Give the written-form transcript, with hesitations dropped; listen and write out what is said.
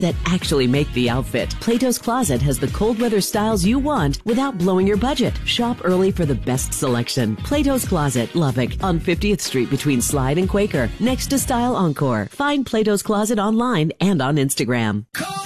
that actually make the outfit. Plato's Closet has the cold weather styles you want without blowing your budget. Shop early for the best selection. Plato's Closet, Lubbock, on 50th Street between Slide and Quaker, next to Style Encore. Find Plato's Closet online and on Instagram.